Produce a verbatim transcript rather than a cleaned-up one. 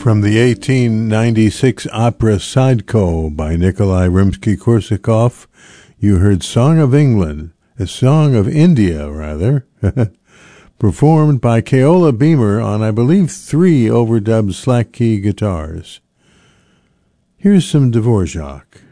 From the eighteen ninety-six opera Sadko by Nikolai Rimsky-Korsakov, you heard Song of England, a Song of India, rather, performed by Keola Beamer on, I believe, three overdubbed slack key guitars. Here's some Dvorak.